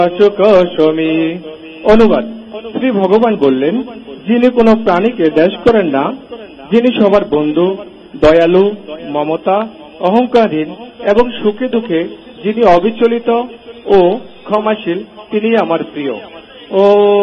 অনুবাদ। শ্রী ভগবান বললেন, যিনি কোনো প্রাণীকে দ্বেষ করেন না, যিনি সবার বন্ধু, দয়ালু, মমতা, অহংকারহীন এবং সুখে দুঃখে যিনি অবিচলিত ও ক্ষমাশীল, তিনি আমার প্রিয়। ও